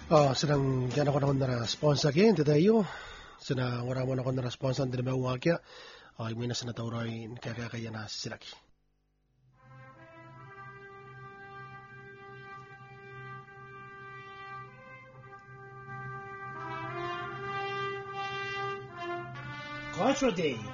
Sedang jana ko na sponsor again tayo. Sina wala mo na ko na sponsor din ba wakya. May nasa natauroy kaya na silaki. Culture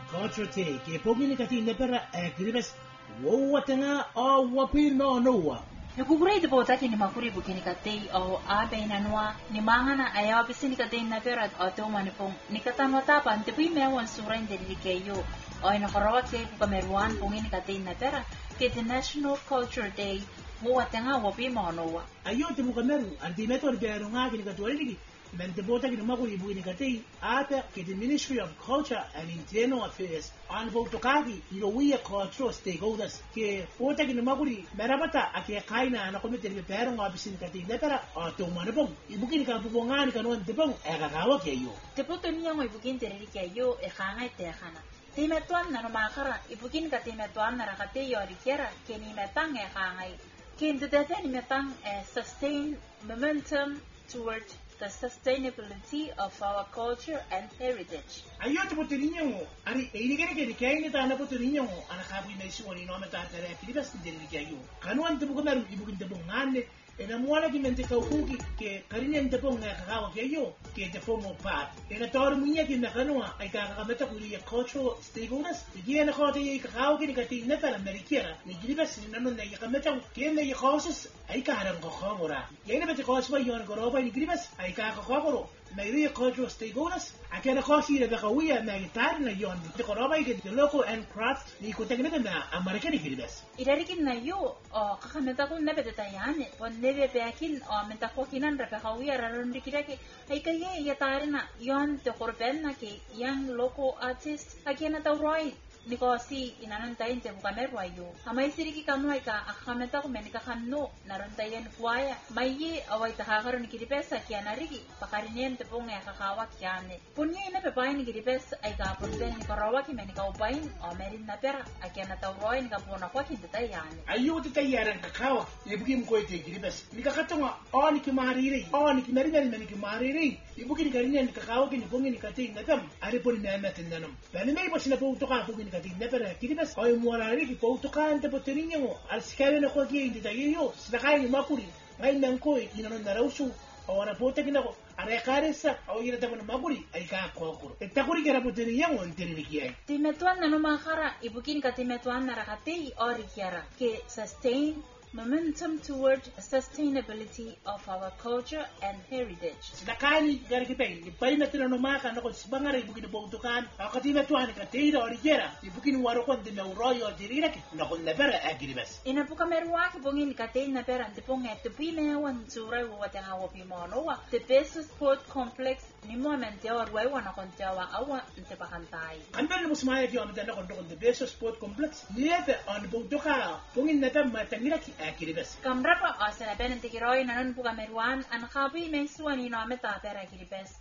Day. Ke pogini kati nepera gribes wo watanga o wapino noa. Nagugurey de bota kini makuri bukini katei o abe nanwa ni mangana ayaw bisini katei na pera o tuma ni pong nikatanwa tapa ntipi mewan surain delikeyo o inakarawat kay pukameruan pongini katei na pera ke the National Culture Day wo watanga wapi manowa. Ayo te mukameru antimeto albero nga kini katualigi. Mente bota kini makuri bukini katei ata ke the Ministry of Culture and Internal Affairs on Votokagi irowiya cultural stakeholders ke bota kini makuri merabata ake kaina na komite de pero nga bisin katei nepera o tuma ni pong ibukini ka bubongani kanon te pong ekakawa keyo. Te poto niya mo ibukin tereri keyo ekangay tehana. Timetuan na numakara ibukin ka timetuan na rakate yori kera kini metang ekangay. Kinto dete ni metang sustain momentum toward the sustainability of our culture and heritage. Ayo te poto niya mo ari kene kaya ni tana poto niya mo anakabu na isu wani no meta tare akilibas tereri keyo kanuan te bukameru ibukin te bongane ena mwala ki mente kaukuki ke karine nte pong na kakawa keyo ke te formal part ena tor munya ki nakanua ay kakameta kuli ya cultural stakeholders igiya na kote ya kakawa ki ni kati neta na merikera ni gilibas ni nanon na yakameta ke na ya causes ay kaharang kakamura ya ina bete cause ba yon goroba ni gilibas ay kakakamuro na iri cultural stakeholders akena kosi na bakawiya na itar na yon te goroba i the local and craft ni kutegneta na American gilibas Irarikin na yo kakameta ko na bete tayane nebe beakin o mentakokinan repekawiya raron dikirake ay kaya yatarina yon te korbenna ke yang local artist akena tawroi nikosi inanantayin te bukameru ayo amay siriki kanuay ka akakameta ko menika kanno narantayin kuwaya mayi away takakaron kiripesa kya narigi pakarinen te pong kakawa kyane punya ina pepayin kiripesa ay kapunben ni karawa ki menika upayin o merin na pera akena tawroi nikapuna kwa kintatayane ayo tatayaran kakawa ibukim ko ite kiripesa nikakatonga o nikimariri o nikimariri nikimariri ibukin karinen kakawa ki nipongi nikating natam ari pon memetin nanam bani may pasina po utoka po kating nepera kiribas oy muarari ki po utoka ante poterinyo mo al sikare na ko ki inditayo sinakay ni makuri ngay nangkoy inanon narawsu awara po taginako are karesa aw ina tamo na makuri ay ka kokoro takuri kera poterinyo mo interiniki timetuan na numakara ibukin ka timetuan na rakatei ori kiara ke sustain momentum toward sustainability of our culture and heritage. Sinakani gari kitay, ipay na tinanumaka na kung sibangara ibukin ibutukan, akati na tuwan ka tira o rigera, ibukin waro kon de meuroy o dirira na kung nepera agiribas. Ina po kamerwa kibungin katay na pera antipong etupi mewan suray wawatang awapi monowa, the best sport complex ni mo menteor wewa na kontewa awa antipakantay. Andan mo sumaya kiyo amitana kon the best sport complex, niyete on butuka, pungin natam matangira ki Kiribas. Kamrapa asana ben antikiroy nanon po kameruan anakabi mensuan ino ameta pera kiribas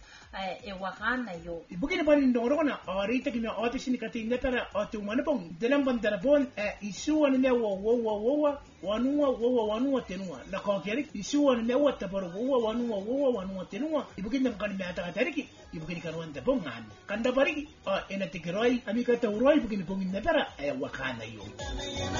ewakan na yo. Ibukin pa rin doro na orita kina office ni kating na pera o tumano pong dalang bandarabon isuan ni wanua tenua na kokeri isuan ni tapor wanua tenua ibukin nam kan meta kateriki ibukin karuan tapong ngan kanda pariki ena tikiroy amika tawroy ibukin pong na pera ewakan na yo.